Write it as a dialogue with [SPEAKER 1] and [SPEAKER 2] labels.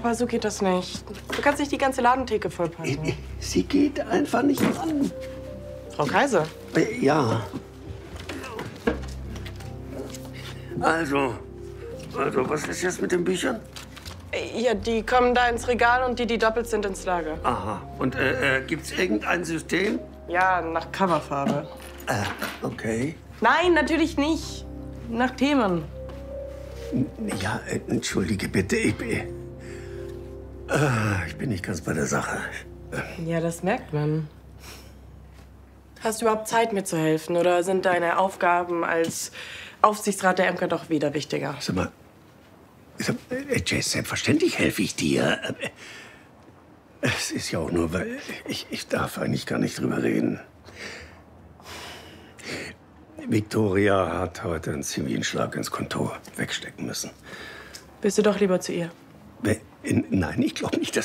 [SPEAKER 1] Papa, so geht das nicht. Du kannst nicht die ganze Ladentheke vollpacken.
[SPEAKER 2] Sie geht einfach nicht ran.
[SPEAKER 1] Frau Kaiser?
[SPEAKER 2] Ja. Also, was ist jetzt mit den Büchern?
[SPEAKER 1] Ja, die kommen da ins Regal und die doppelt sind, ins Lager.
[SPEAKER 2] Aha. Und gibt's irgendein System?
[SPEAKER 1] Ja, nach Coverfarbe.
[SPEAKER 2] Okay.
[SPEAKER 1] Nein, natürlich nicht. Nach Themen.
[SPEAKER 2] Ja, entschuldige bitte, ich bin nicht ganz bei der Sache.
[SPEAKER 1] Ja, das merkt man. Hast du überhaupt Zeit, mir zu helfen? Oder sind deine Aufgaben als Aufsichtsrat der MK doch wieder wichtiger?
[SPEAKER 2] Sag mal, Jess, selbstverständlich helfe ich dir. Es ist ja auch nur, weil ich darf eigentlich gar nicht drüber reden. Victoria hat heute einen ziemlichen Schlag ins Kontor wegstecken müssen.
[SPEAKER 1] Bist du doch lieber zu ihr?
[SPEAKER 2] Nein, ich glaube nicht, dass